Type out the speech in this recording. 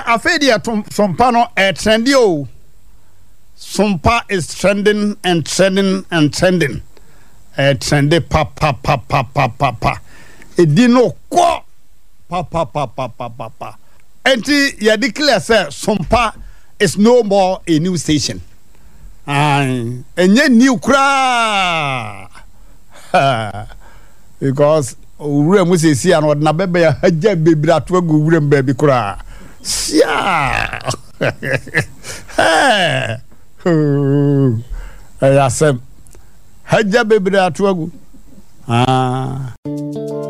afedi sompa no trendy o. Sompa is trending and trending and trending. Trendy pa. Edi no kwa pa. Enti ya declare say Sompa is no more a new station. Enye new kra. Because ure mu sesi an odna bebe ya haja bebira atwa go ure mbabi kra. Sia. Ayasem haja bebira atwa go.